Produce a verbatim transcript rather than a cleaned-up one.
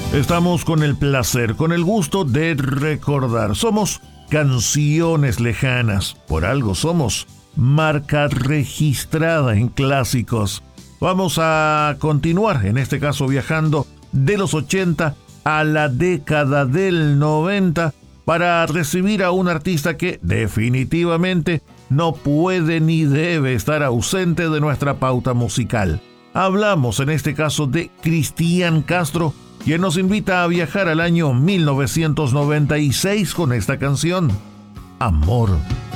Estamos con el placer, con el gusto de recordar. Somos canciones lejanas. Por algo somos marca registrada en clásicos. Vamos a continuar, en este caso viajando de los ochenta a la década del noventa para recibir a un artista que definitivamente no puede ni debe estar ausente de nuestra pauta musical. Hablamos en este caso de Cristian Castro, quien nos invita a viajar al año mil novecientos noventa y seis con esta canción, Amor.